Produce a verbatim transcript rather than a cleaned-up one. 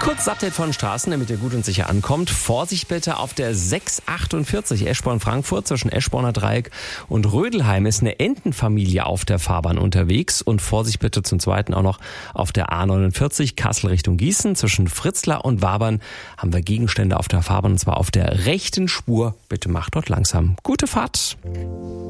Kurz Update von Straßen, damit ihr gut und sicher ankommt. Vorsicht bitte auf der sechs achtundvierzig Eschborn-Frankfurt zwischen Eschborner Dreieck und Rödelheim ist eine Entenfamilie auf der Fahrbahn unterwegs. Und Vorsicht bitte zum Zweiten auch noch auf der A neunundvierzig Kassel Richtung Gießen. Zwischen Fritzlar und Wabern haben wir Gegenstände auf der Fahrbahn und zwar auf der rechten Spur. Bitte macht dort langsam. Gute Fahrt!